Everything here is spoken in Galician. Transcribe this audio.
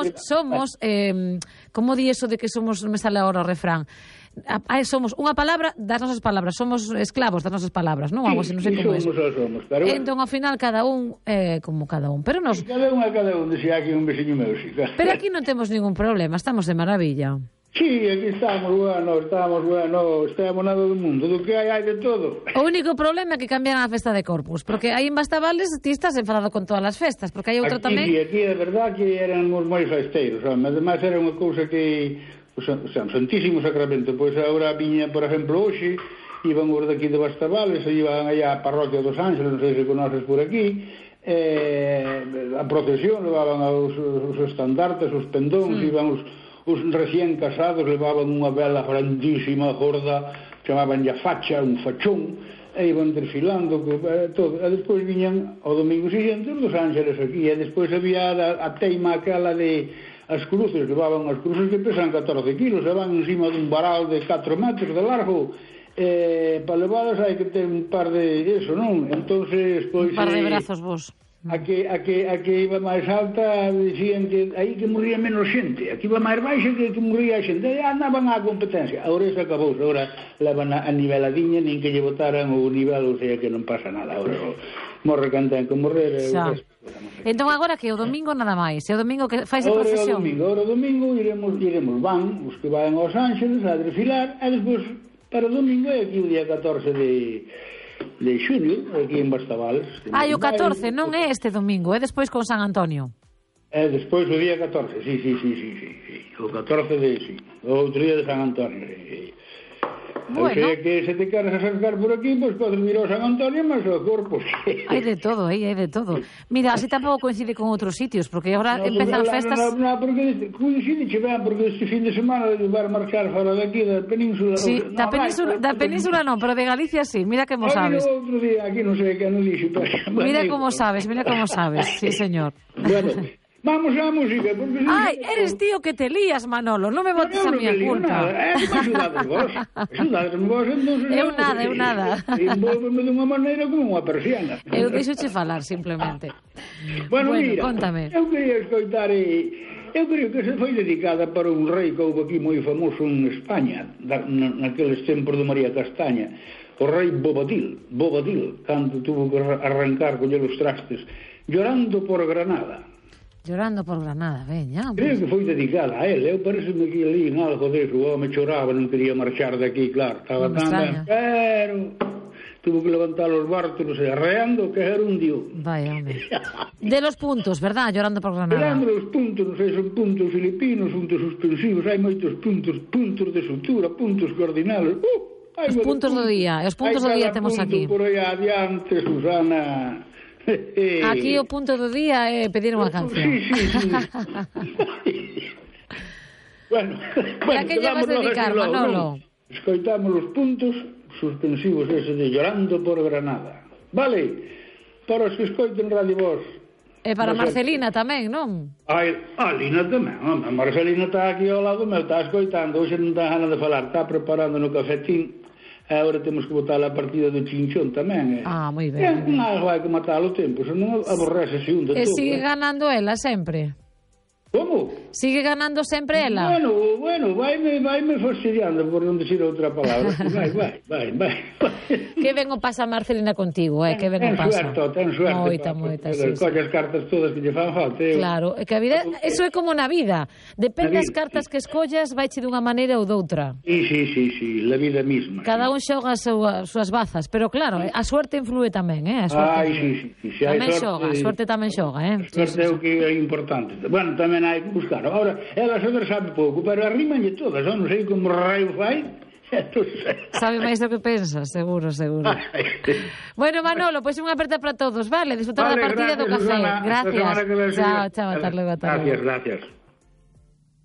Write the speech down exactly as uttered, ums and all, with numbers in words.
somos, somos eh, como di eso de que somos, non me sale agora o refrán, a, a, somos unha palabra das nosas palabras, somos esclavos das nosas palabras, non? Algo así, non sei como é. Somos, somos, pero bueno. Entón, ao final, cada un é eh, como cada un. Pero nos... Cada un a cada un, decía aquí un veciño meu, sí. Pero aquí non temos ningún problema, estamos de maravilla. Sí, aquí estamos, bueno, estamos, bueno, estamos nada do mundo, do que hai, hai de todo. O único problema é que cambiaran a festa de Corpus, porque aí en Bastavales ti estás enfadado con todas as festas, porque hai outra aquí, tamén... Aquí, aquí, é verdad que éramos moi festeiros, home, ademais era unha cousa que, o sea, o Santísimo Sacramento, pois agora viña, por exemplo, hoxe, iban os daqui de Bastavales, iban allá a parroquia dos Ángeles, non sei se conoces por aquí, eh, a procesión, levaban os, os estandartes, os pendóns, mm. iban os... Os recién casados levaban unha vela grandísima, gorda, chamaban ya facha, un fachón, e iban desfilando, eh, todo. E despois viñan ao domingo siguiente os dos Ángeles aquí, e despois había a, a teima aquela de as cruces, levaban as cruces que pesan catorce kilos, e van encima dun varal de catro metros de largo, eh, para levadas hai que ter un par de eso, non? Entonces, pois... Un par de brazos vos. A que, a, que, a que iba máis alta dicían que aí que morría menos xente, aquí iba máis baixa que, que morría xente, e andaban á competencia. Agora eso acabou, agora levan a, a niveladiña, nin que lle botaran o nivel, ou sea que non pasa nada, agora morre can ten que morrer. Entón agora que o domingo nada máis, e o domingo que fais a procesión? Agora o domingo, agora o domingo iremos, iremos van, os que van aos Ángeles a desfilar, e despois para o domingo é aquí o día catorce de... de xunio, aquí en Bastavales. Ai, o catorce, non é este domingo, é despois con San Antonio. É despois o día catorce, sí, sí, sí, sí, sí, sí. O catorce de, sí, o outro día de San Antonio, sí. Bueno. O sea que se te queres acercar por aquí, pois pues, podes ir ao San Antonio, mas ao Corpus. Hai de todo, aí, hai de todo. Mira, así tampouco coincide con outros sitios, porque agora no, empezan as festas... Non, non, porque coincide che ben, porque este fin de semana vai marchar fora daqui da península... Sí, no, da, península, vai, da península non, pero de Galicia sí, mira como sabes. Aí outro día, aquí non sei que non dixo. Mira como sabes, mira como sabes, sí, señor. Bueno... Vamos á música, porque... Ai, eres tío que te lías, Manolo, non me botes a miña culpa. É que me axudades vos, axudades vos, entón... Eu nada, eu nada. Envolveme dunha maneira como unha persiana. Eu deixoche falar, simplemente. Bueno, bueno mira, contame. Eu quería escoitar e... Eu creo que se foi dedicada para un rei que houve aquí moi famoso en España, naqueles tempos de María Castaña, o rei Bobadil, Bobadil, cando tuvo que arrancar, coller os trastes, llorando por Granada. Llorando por Granada, veña. Creo que foi dedicada a él. Eu pareceme que ali en algo de eso. O home choraba, non quería marchar de aquí, claro. Estaba tan ben, pero tuvo que levantar os bártulos e arreando que era un dios. Vaya, home. De los puntos, verdad? Llorando por Granada. Llorando los puntos, non sei, son puntos filipinos, puntos suspensivos, hai moitos puntos, puntos de sutura, puntos cardinales. Uh, os puntos do día, os puntos do día temos aquí. Por aí adiante, Susana... Aquí o punto do día é pedir unha canción. Sí, sí, sí. bueno, bueno, a que lle vas dedicar, Manolo? Escoitamos os puntos suspensivos ese de Llorando por Granada. Vale, para os que escoiten Radio Voz. E para Marcelina tamén, non? Ai, a Lina tamén. A Marcelina está aquí ao lado meu, está escoitando. Hoxe non está gana de falar, está preparando no cafetín. Agora temos que botar a partida do Chinchón tamén. Ah, moi ben. É unha vai que matar o tempo, senón aborrece-se un de todo. E sigue ganando ela sempre? Como? Sigue ganando sempre ela? Bueno, bueno, vaime, vaime fastidiando por non dicir outra palabra. Vai, vai, vai, vai. Que ben o pasa Marcelina contigo, eh? Que ben o pasa. Ten suerto, ten suerto. Moita, moita, sí. Colle as cartas todas que lle fan falta. Claro, é que a vida, eso é como na vida. Depende das cartas que escollas, vaiche dunha maneira ou doutra. Sí, sí, sí, sí, la vida misma. Cada un xoga as súas bazas, pero claro, a suerte influe tamén, eh? A suerte Ai, sí, sí, sí. Tamén xoga, a suerte tamén xoga, eh? A suerte é o que é importante. Bueno, tamén hai que buscar. Ahora, ela saber sabe pouco, pero arrimañe todas, non sei como raio fai. Sabe máis do que pensas, seguro, seguro. Bueno, Manolo, pois pues unha aperta para todos, vale? Disfrutar vale, da partida gracias, do café. Susana. Gracias. Chao, chao, ata logo, ata logo. Gracias, gracias.